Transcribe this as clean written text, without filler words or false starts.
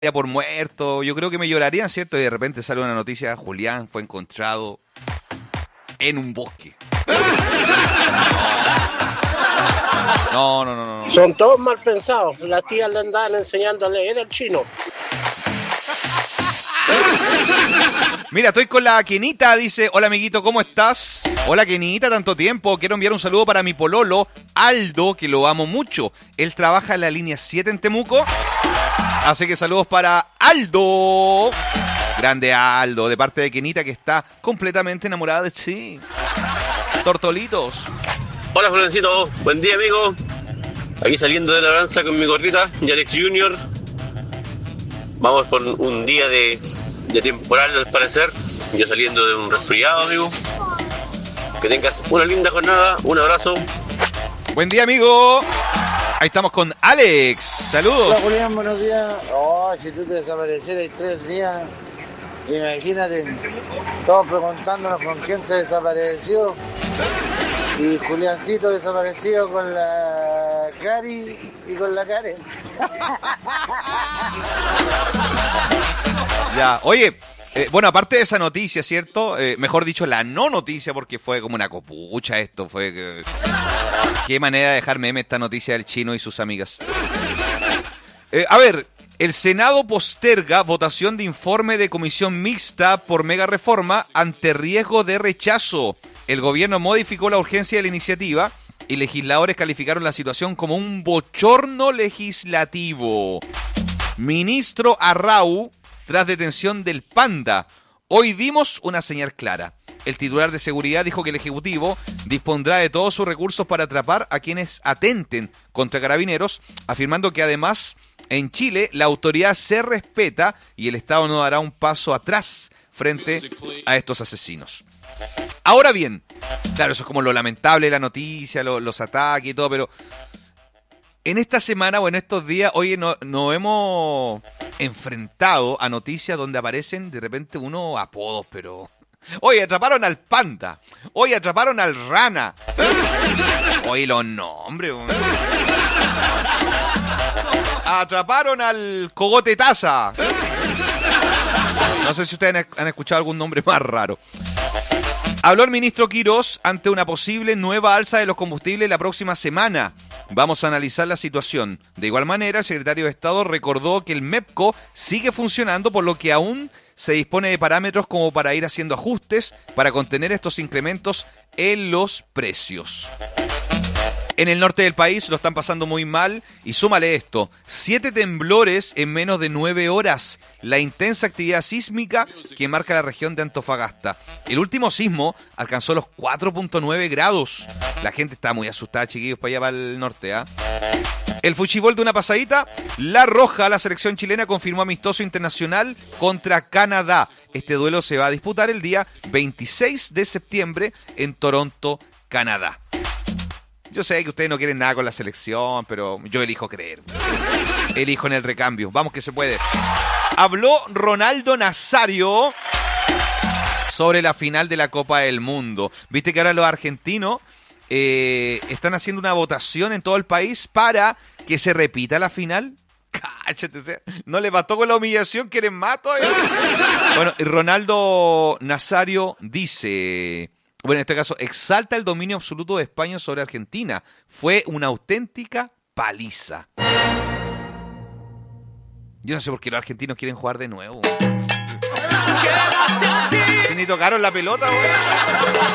por muerto. Yo creo que me llorarían, ¿cierto? Y de repente sale una noticia: Julián fue encontrado en un bosque. No. Son todos mal pensados. Las tías le andaban enseñando a leer el chino. Mira, estoy con la Kenita, dice: hola amiguito, ¿cómo estás? Hola Kenita, tanto tiempo. Quiero enviar un saludo para mi pololo, Aldo, que lo amo mucho. Él trabaja en la línea 7 en Temuco. Así que saludos para Aldo. Grande Aldo, de parte de Kenita, que está completamente enamorada de sí. Tortolitos. Hola Juliancito, buen día amigo. Aquí saliendo de la danza con mi gordita, Yarex Junior. Vamos por un día de temporal al parecer. Yo saliendo de un resfriado, amigo. Que tengas una linda jornada, un abrazo. Buen día, amigo. Ahí estamos con Alex. Saludos. Hola Julián, buenos días. Oh, si tú te desaparecieras 3 días, imagínate, todos preguntándonos con quién se desapareció. Y Juliancito desaparecido con la Cari y con la Karen. Ya, oye, bueno, aparte de esa noticia, ¿cierto? Mejor dicho, la no noticia, porque fue como una copucha esto. Qué manera de dejar meme esta noticia del chino y sus amigas. A ver, el Senado posterga votación de informe de comisión mixta por mega reforma ante riesgo de rechazo. El gobierno modificó la urgencia de la iniciativa y legisladores calificaron la situación como un bochorno legislativo. Ministro Arrau, tras detención del Panda. Hoy dimos una señal clara. El titular de seguridad dijo que el Ejecutivo dispondrá de todos sus recursos para atrapar a quienes atenten contra carabineros, afirmando que además en Chile la autoridad se respeta y el Estado no dará un paso atrás frente a estos asesinos. Ahora bien, claro, eso es como lo lamentable de la noticia, los ataques y todo, pero en esta semana o en estos días, oye, nos hemos enfrentado a noticias donde aparecen de repente unos apodos, pero... Oye, atraparon al Panda. Oye, atraparon al Rana. Oye, los nombres. Atraparon al Cogote Taza. No sé si ustedes han escuchado algún nombre más raro. Habló el ministro Quirós ante una posible nueva alza de los combustibles la próxima semana. Vamos a analizar la situación. De igual manera, el secretario de Estado recordó que el MEPCO sigue funcionando, por lo que aún se dispone de parámetros como para ir haciendo ajustes para contener estos incrementos en los precios. En el norte del país lo están pasando muy mal y súmale esto: 7 temblores en menos de 9 horas. La intensa actividad sísmica que marca la región de Antofagasta. El último sismo alcanzó los 4.9 grados. La gente está muy asustada, chiquillos, para allá para el norte, ¿ah? El fuchibol de una pasadita. La Roja, la selección chilena, confirmó amistoso internacional contra Canadá. Este duelo se va a disputar el día 26 de septiembre en Toronto, Canadá. Yo sé que ustedes no quieren nada con la selección, pero yo elijo creer. Elijo en el recambio. Vamos que se puede. Habló Ronaldo Nazario sobre la final de la Copa del Mundo. Viste que ahora los argentinos están haciendo una votación en todo el país para que se repita la final. Cállate, no le bastó con la humillación, quieren más todavía. Bueno, Ronaldo Nazario dice... Bueno, en este caso, exalta el dominio absoluto de España sobre Argentina. Fue una auténtica paliza. Yo no sé por qué los argentinos quieren jugar de nuevo. Ni tocaron la pelota, güey.